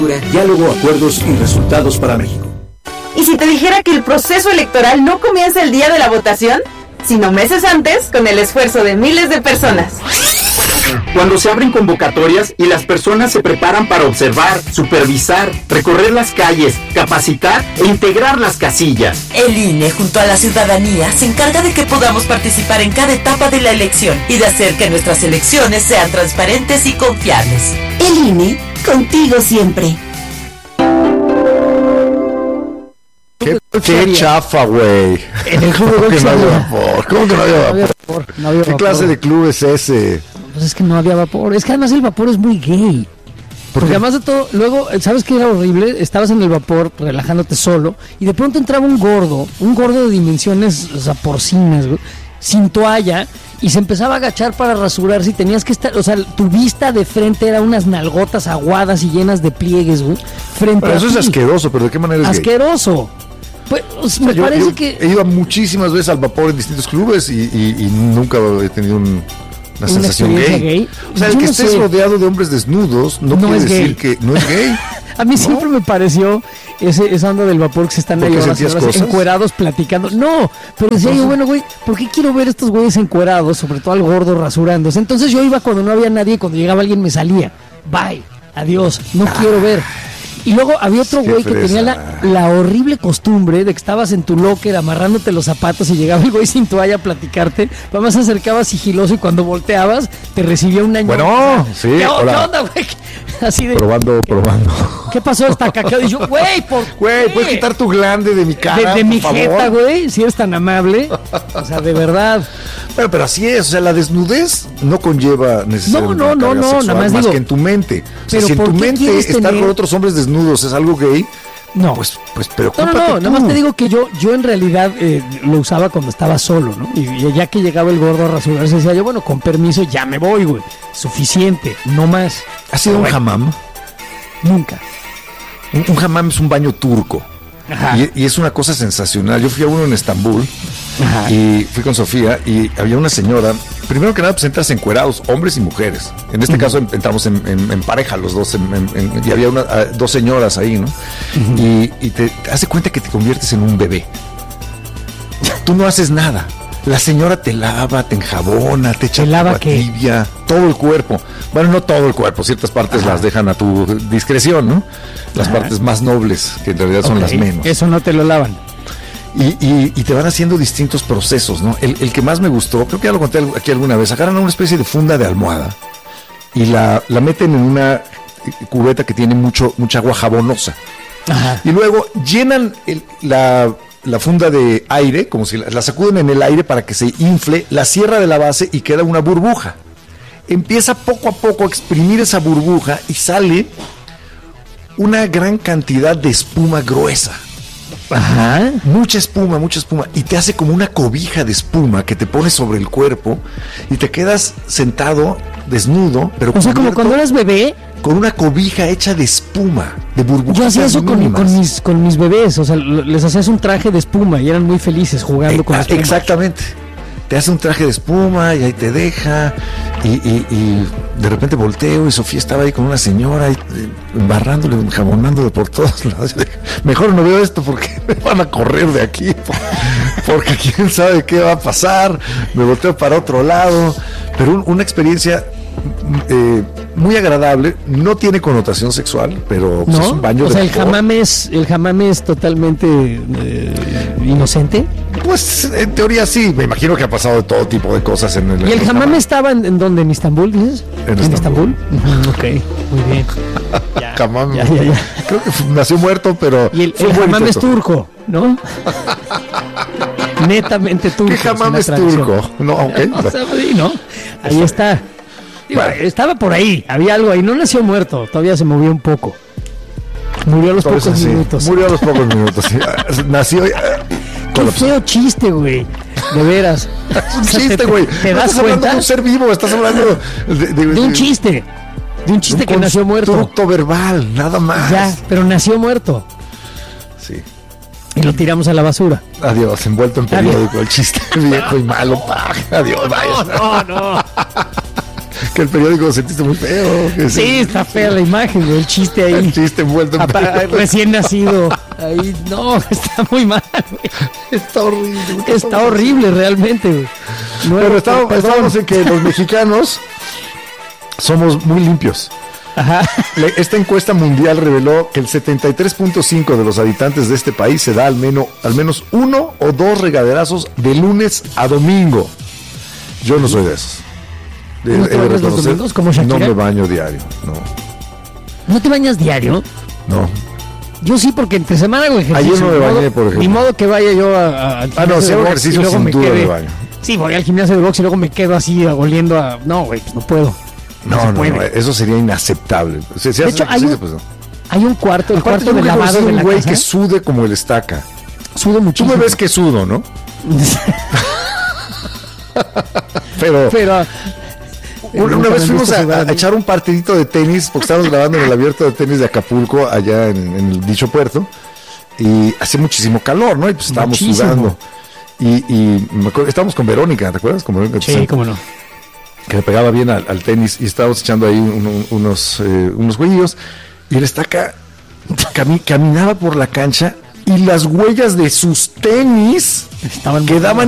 Diálogo, acuerdos y resultados para México. ¿Y si te dijera que el proceso electoral no comienza el día de la votación, sino meses antes, con el esfuerzo de miles de personas? Cuando se abren convocatorias y las personas se preparan para observar, supervisar, recorrer las calles, capacitar e integrar las casillas. El INE, junto a la ciudadanía, se encarga de que podamos participar en cada etapa de la elección y de hacer que nuestras elecciones sean transparentes y confiables. El INE, contigo siempre. Qué chafa, güey. En el club ¿Cómo de que no había vapor? ¿Cómo que no había vapor? ¿Qué clase de club es ese? Pues es que no había vapor. Es que además el vapor es muy gay. Porque además de todo, luego, ¿sabes qué era horrible? Estabas en el vapor relajándote solo y de pronto entraba un gordo de dimensiones, o sea, porcinas, güey, sin toalla, y se empezaba a agachar para rasurarse y tenías que estar, o sea, tu vista de frente era unas nalgotas aguadas y llenas de pliegues, güey, frente pero a eso ti. es asqueroso, pero ¿de qué manera es asqueroso? Pues, o sea, me parece yo que... he ido muchísimas veces al vapor en distintos clubes y nunca he tenido una sensación gay. O sea, el que estés rodeado de hombres desnudos no quiere decir que no es gay. A mí siempre me pareció esa onda del vapor que se están ahí encuerados platicando. No, pero decía yo, bueno, güey, ¿por qué quiero ver estos güeyes encuerados? Sobre todo al gordo rasurándose. Entonces yo iba cuando no había nadie, cuando llegaba alguien me salía. Bye, adiós, no quiero ver. Y luego había otro güey que tenía la horrible costumbre de que estabas en tu locker amarrándote los zapatos y llegaba el güey sin toalla a platicarte. Además se acercaba sigiloso y cuando volteabas te recibía un año. Bueno, sí, ¿Qué onda, güey? Así de... Probando. ¿Qué pasó? Está caqueado. Y yo, güey, güey, ¿puedes quitar tu glande de mi cara, de mi jeta, güey? Si eres tan amable. O sea, de verdad. Bueno, pero así es, o sea, la desnudez no conlleva necesariamente no, nada más digo, digo, que en tu mente. O sea, si en tu mente estar con otros hombres desnudos es algo gay, no, pues preocúpate no, nada más te digo que yo en realidad lo usaba cuando estaba solo, ¿no? Y ya que llegaba el gordo a rasurarse, decía yo, bueno, con permiso, ya me voy, güey. Suficiente, no más. ¿Has ido a un hammam? Nunca. Un hammam es un baño turco. Y es una cosa sensacional. Yo fui a uno en Estambul. Ajá. Y fui con Sofía y había una señora. Primero que nada, pues entras encuerados, hombres y mujeres. En este caso entramos en pareja los dos, y había dos señoras ahí, ¿no? Y te hace cuenta que te conviertes en un bebé. Tú no haces nada. La señora te lava, te enjabona, te echa agua tibia, todo el cuerpo. Bueno, no todo el cuerpo, ciertas partes las dejan a tu discreción, ¿no? Las partes más nobles, que en realidad son las menos. Eso no te lo lavan. Y te van haciendo distintos procesos, ¿no? El que más me gustó, creo que ya lo conté aquí alguna vez, agarran una especie de funda de almohada y la meten en una cubeta que tiene mucha agua jabonosa. Ajá. Y luego llenan la funda de aire, como si la sacuden en el aire para que se infle, la cierra de la base y queda una burbuja. Empieza poco a poco a exprimir esa burbuja y sale una gran cantidad de espuma gruesa. Ajá. Mucha espuma. Y te hace como una cobija de espuma que te pones sobre el cuerpo y te quedas sentado, desnudo, pero o sea, como cuando eras bebé. Con una cobija hecha de espuma, de burbujas. Yo hacía eso con mis bebés, o sea, les hacías un traje de espuma y eran muy felices jugando con espuma. Exactamente. Te hace un traje de espuma y ahí te deja y de repente volteo y Sofía estaba ahí con una señora embarrándole, jabonándole por todos lados. Mejor no veo esto porque me van a correr de aquí, porque quién sabe qué va a pasar. Me volteo para otro lado, pero una experiencia muy agradable. No tiene connotación sexual, pero ¿no? Es un baño de el hammam es totalmente inocente. Pues en teoría sí, me imagino que ha pasado de todo tipo de cosas en el. ¿Y el hammam estaba en dónde? ¿En Istambul, dices? ¿En Istambul? Ok, muy bien. Ya. Creo que nació muerto, pero. Y el hammam es turco, ¿no? Netamente turco. ¿Qué hammam es turco? No, okay. ¿no? Ahí está. Bueno, estaba por ahí, había algo ahí, no nació muerto, todavía se movió un poco. Murió a los pocos minutos. Sí. Nació. Qué feo chiste, güey. De veras. Es un chiste, güey. ¿Te das cuenta? De un ser vivo, estás hablando de un chiste. De un chiste que nació muerto. Constructo verbal, nada más. Ya, pero nació muerto. Sí. Y lo tiramos a la basura. Adiós, envuelto en periódico. El chiste viejo y malo. Adiós, vaya. No. Que que el periódico lo sentiste muy feo. Sí, está fea la imagen, güey, el chiste ahí. El chiste envuelto en recién nacido. Ahí, no, está muy mal, güey. Está horrible. Está horrible realmente, güey. Pero estábamos en que los mexicanos somos muy limpios. Ajá. Esta encuesta mundial reveló que el 73.5% de los habitantes de este país se da al menos 1 o 2 regaderazos de lunes a domingo. Yo no soy de esos. ¿No te bañas los domingos como Shakira? No me baño diario, no. ¿No te bañas diario? No. Yo sí, porque entre semana hago ejercicio. Ayer no me bañé, por ejemplo. Ni modo que vaya yo a no, si hago ejercicio sin duda me baño. Sí, voy al gimnasio de box y luego me quedo así oliendo a... No, güey, pues no puedo. No, eso sería inaceptable. De hecho, hay un cuarto, el cuarto de lavado de la casa. Un güey que sude como el Estaca. Sudo muchísimo. Tú me ves que sudo, ¿no? Pero una vez fuimos a echar un partidito de tenis, porque estábamos grabando en el abierto de tenis de Acapulco, allá en el dicho puerto, y hacía muchísimo calor, ¿no? Y pues estábamos sudando. Y me acuerdo, estábamos con Verónica, ¿te acuerdas? Con Verónica, sí, cómo no. Que le pegaba bien al tenis, y estábamos echando ahí unos jueguillos, y el Estaca caminaba por la cancha y las huellas de sus tenis quedaban